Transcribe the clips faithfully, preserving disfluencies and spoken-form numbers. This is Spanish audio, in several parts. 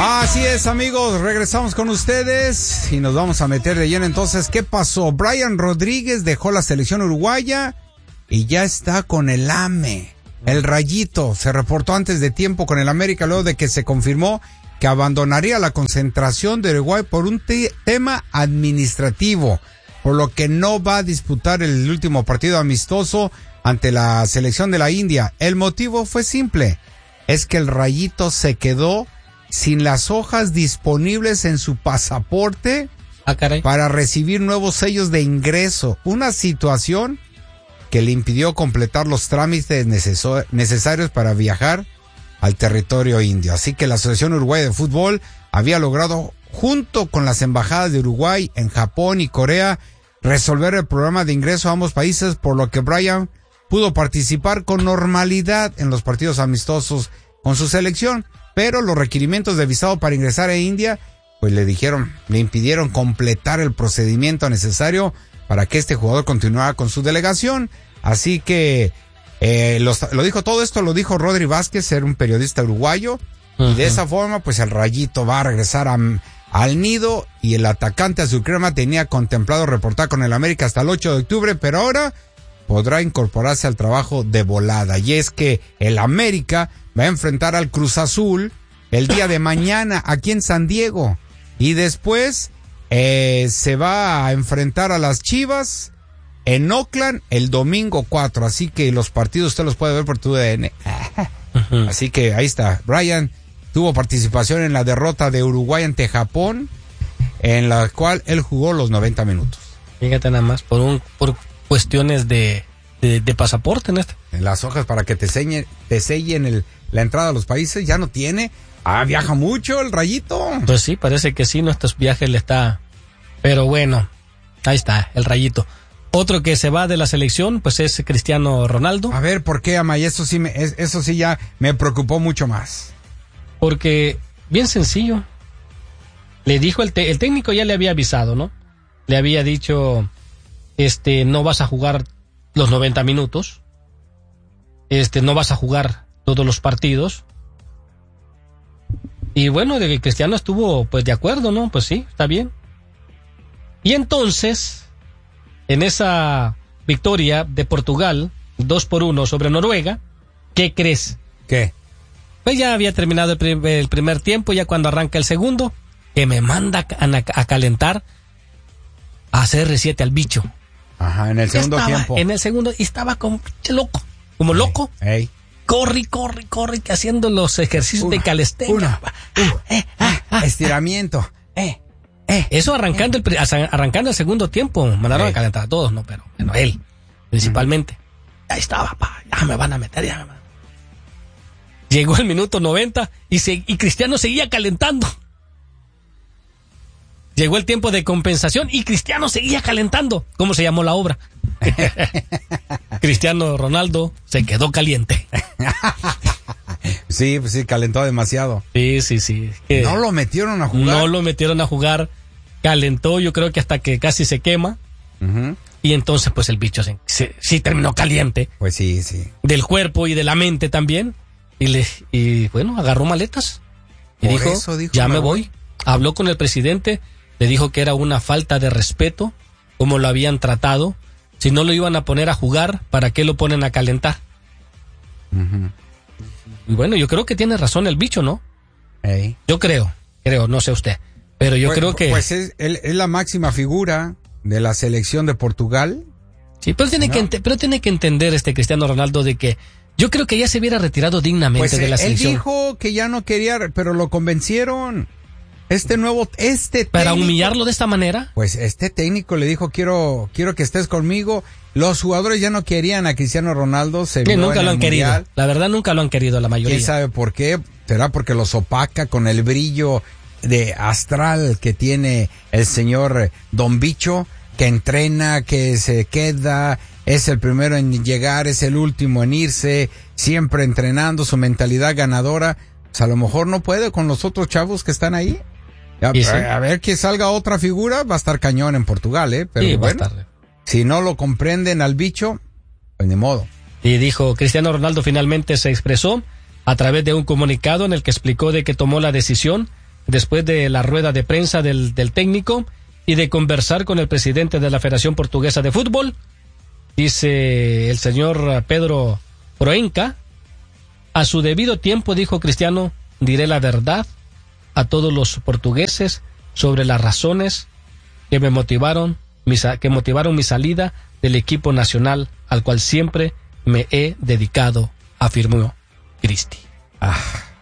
Así es, amigos, regresamos con ustedes y nos vamos a meter de lleno. Entonces, ¿qué pasó? Brian Rodríguez dejó la selección uruguaya y ya está con el A M E. El Rayito se reportó antes de tiempo con el América luego de que se confirmó que abandonaría la concentración de Uruguay por un te- tema administrativo, por lo que no va a disputar el último partido amistoso ante la selección de la India. El motivo fue simple, es que el Rayito se quedó sin las hojas disponibles en su pasaporte ah, caray. para recibir nuevos sellos de ingreso, una situación que le impidió completar los trámites neceso- necesarios para viajar al territorio indio. Así que la Asociación Uruguaya de Fútbol había logrado, junto con las embajadas de Uruguay en Japón y Corea, resolver el programa de ingreso a ambos países, por lo que Brian pudo participar con normalidad en los partidos amistosos con su selección, pero los requerimientos de visado para ingresar a India, pues le dijeron, le impidieron completar el procedimiento necesario para que este jugador continuara con su delegación. Así que eh, los, lo dijo todo esto, lo dijo Rodri Vázquez, era un periodista uruguayo, uh-huh. y de esa forma, pues el Rayito va a regresar a, al nido, y el atacante azulcrema tenía contemplado reportar con el América hasta el ocho de octubre, pero ahora podrá incorporarse al trabajo de volada. Y es que el América va a enfrentar al Cruz Azul el día de mañana aquí en San Diego. Y después eh, se va a enfrentar a las Chivas en Oakland el domingo cuatro. Así que los partidos usted los puede ver por tu D N. Uh-huh. Así que ahí está. Brian tuvo participación en la derrota de Uruguay ante Japón, en la cual él jugó los noventa minutos. Fíjate nada más, por un por cuestiones de, de, de pasaporte en este. En las hojas para que te sellen, te sellen el, la entrada a los países, ya no tiene. Ah, viaja mucho el Rayito. Pues sí, parece que sí, nuestros viajes le está. Pero bueno, ahí está, el Rayito. Otro que se va de la selección, pues es Cristiano Ronaldo. A ver, ¿por qué, Amay? Eso sí, me, eso sí ya me preocupó mucho más. Porque, bien sencillo, le dijo el, te- el técnico ya le había avisado, ¿no? Le había dicho, este, no vas a jugar los noventa minutos, este, no vas a jugar todos los partidos. Y bueno, de que Cristiano estuvo, pues, de acuerdo, ¿no? Pues sí, está bien. Y entonces, en esa victoria de Portugal, dos por uno sobre Noruega, ¿qué crees? ¿Qué? Pues ya había terminado el, prim- el primer tiempo, ya cuando arranca el segundo, que me manda a, a, a calentar a C R siete al bicho. Ajá, en el segundo estaba, tiempo. En el segundo, y estaba como loco, como ey, loco. Ey. Corre, corre, corre, que haciendo los ejercicios Uno, de calistenia. uno, Ah, eh, ah, ah, estiramiento. Eh, eh. Eso arrancando, el, arrancando el segundo tiempo, mandaron ey. a calentar a todos, ¿no? Pero, bueno, él, principalmente. Uh-huh. Ahí estaba, pa, ya me van a meter, ya me van. Llegó el minuto noventa y, se, y Cristiano seguía calentando. Llegó el tiempo de compensación y Cristiano seguía calentando. ¿Cómo se llamó la obra? Cristiano Ronaldo se quedó caliente. Sí, pues sí, calentó demasiado. Sí, sí, sí. Que no lo metieron a jugar. No lo metieron a jugar. Calentó, yo creo que hasta que casi se quema. Uh-huh. Y entonces, pues el bicho se, se, sí terminó caliente. Pues sí, sí. Del cuerpo y de la mente también. Y, le, y bueno, agarró maletas. Y Por dijo, eso dijo, ya me voy. voy. Habló con el presidente. Le dijo que era una falta de respeto, como lo habían tratado. Si no lo iban a poner a jugar, ¿para qué lo ponen a calentar? Uh-huh. Y bueno, yo creo que tiene razón el bicho, ¿no? Ey. Yo creo, creo, no sé usted. Pero yo pues, creo que... Pues es, él, es la máxima figura de la selección de Portugal. Sí, pero tiene, ¿no? que, ent- pero tiene que entender este Cristiano Ronaldo de que yo creo que ya se hubiera retirado dignamente pues, de la selección. Él dijo que ya no quería, pero lo convencieron. Este nuevo, este técnico, ¿para humillarlo de esta manera? Pues este técnico le dijo, quiero quiero que estés conmigo. Los jugadores ya no querían a Cristiano Ronaldo. Se sí, nunca lo han querido. Mundial. La verdad, nunca lo han querido la mayoría. ¿Quién sabe por qué? ¿Será porque los opaca con el brillo de astral que tiene el señor Don Bicho? Que entrena, que se queda, es el primero en llegar, es el último en irse, siempre entrenando, su mentalidad ganadora. Pues a lo mejor no puede con los otros chavos que están ahí. A, sí. a ver que salga otra figura, va a estar cañón en Portugal, ¿eh? Pero sí, bueno, va a estar. Si no lo comprenden al bicho, pues ni modo. Y dijo, Cristiano Ronaldo finalmente se expresó a través de un comunicado en el que explicó de que tomó la decisión después de la rueda de prensa del, del técnico y de conversar con el presidente de la Federación Portuguesa de Fútbol, dice el señor Pedro Proença, a su debido tiempo, dijo Cristiano, diré la verdad a todos los portugueses sobre las razones que me motivaron, mi, que motivaron mi salida del equipo nacional al cual siempre me he dedicado, afirmó Cristi. Ah.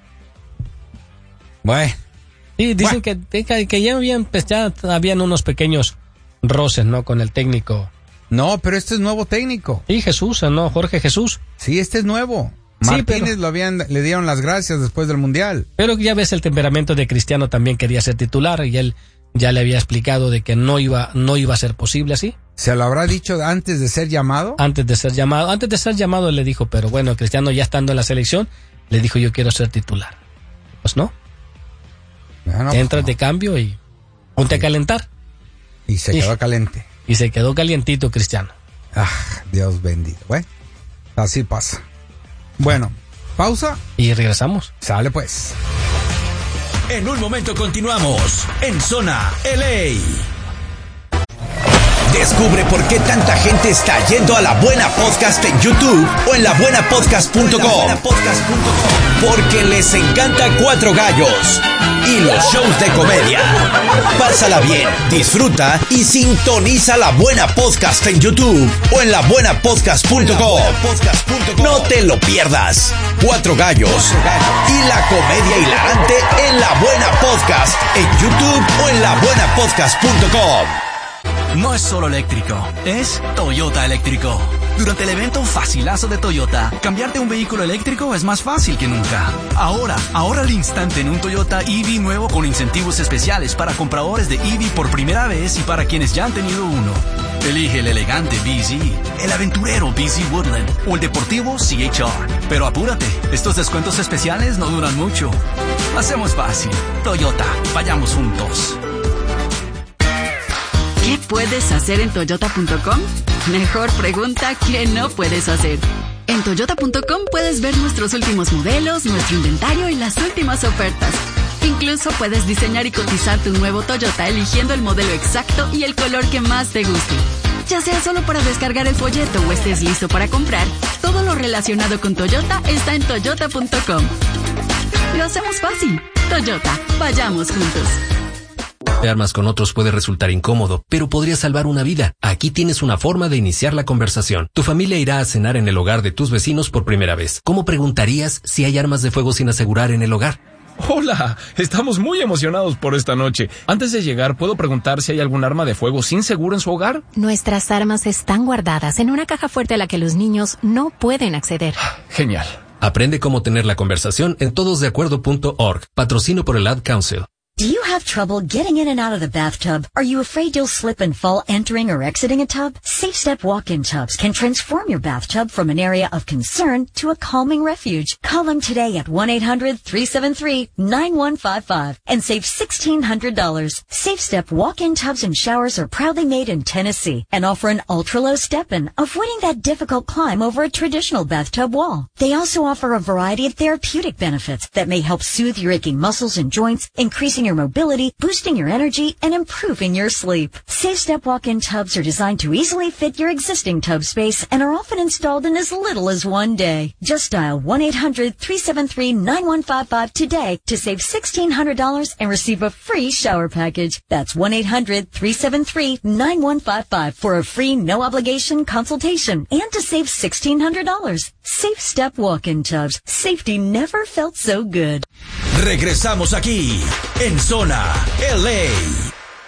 Bueno. Y dicen bueno. que, que, que ya habían, pues ya habían unos pequeños roces, ¿no? Con el técnico. No, pero este es nuevo técnico. Y Jesús, ¿no? Jorge Jesús. Sí, este es nuevo. Sí, Martínez pero, lo habían, le dieron las gracias después del Mundial. Pero ya ves, el temperamento de Cristiano también quería ser titular y él ya le había explicado de que no iba, no iba a ser posible así. ¿Se lo habrá dicho antes de ser llamado? Antes de ser llamado, antes de ser llamado él le dijo, pero bueno, Cristiano ya estando en la selección, le dijo yo quiero ser titular. Pues no. Bueno, Entras pues no. de cambio y ponte a calentar. Y se y, quedó caliente. Y se quedó calientito Cristiano. Ah, Dios bendito. Bueno, así pasa. Bueno, pausa. Y regresamos. Sale pues. En un momento continuamos en Zona L A. Descubre por qué tanta gente está yendo a La Buena Podcast en YouTube o en la buena podcast punto com. Porque les encanta Cuatro Gallos y los shows de comedia. Pásala bien, disfruta y sintoniza La Buena Podcast en YouTube o en la buena podcast punto com. No te lo pierdas. Cuatro Gallos y la comedia hilarante en La Buena Podcast en YouTube o en la buena podcast punto com. No es solo eléctrico, es Toyota eléctrico. Durante el evento Facilazo de Toyota, cambiarte un vehículo eléctrico es más fácil que nunca. Ahora, ahorra al instante en un Toyota E V nuevo con incentivos especiales para compradores de E V por primera vez y para quienes ya han tenido uno. Elige el elegante B Z, el aventurero B Z Woodland o el deportivo C H R. Pero apúrate, estos descuentos especiales no duran mucho. Hacemos fácil. Toyota, vayamos juntos. ¿Qué puedes hacer en Toyota punto com? Mejor pregunta, ¿qué no puedes hacer? En Toyota punto com puedes ver nuestros últimos modelos, nuestro inventario y las últimas ofertas. Incluso puedes diseñar y cotizar tu nuevo Toyota eligiendo el modelo exacto y el color que más te guste. Ya sea solo para descargar el folleto o estés listo para comprar, todo lo relacionado con Toyota está en Toyota punto com. Lo hacemos fácil. Toyota, vayamos juntos. De armas con otros puede resultar incómodo, pero podría salvar una vida. Aquí tienes una forma de iniciar la conversación. Tu familia irá a cenar en el hogar de tus vecinos por primera vez. ¿Cómo preguntarías si hay armas de fuego sin asegurar en el hogar? Hola, estamos muy emocionados por esta noche. Antes de llegar, ¿puedo preguntar si hay algún arma de fuego sin seguro en su hogar? Nuestras armas están guardadas en una caja fuerte a la que los niños no pueden acceder. Genial. Aprende cómo tener la conversación en todos de acuerdo punto org. Patrocino por el Ad Council. Do you have trouble getting in and out of the bathtub? Are you afraid you'll slip and fall entering or exiting a tub? Safe Step walk-in tubs can transform your bathtub from an area of concern to a calming refuge. Call them today at one eight hundred three seven three nine one five five and save sixteen hundred dollars. Safe Step walk-in tubs and showers are proudly made in Tennessee and offer an ultra-low step-in, avoiding that difficult climb over a traditional bathtub wall. They also offer a variety of therapeutic benefits that may help soothe your aching muscles and joints, increasing your mobility, boosting your energy, and improving your sleep. Safe Step walk-in tubs are designed to easily fit your existing tub space and are often installed in as little as one day. Just dial one eight hundred three seven three nine one five five today to save sixteen hundred dollars and receive a free shower package. That's one eight hundred three seven three nine one five five for a free no-obligation consultation and to save sixteen hundred dollars. Safe Step walk-in tubs. Safety never felt so good. Regresamos aquí en Zona L A.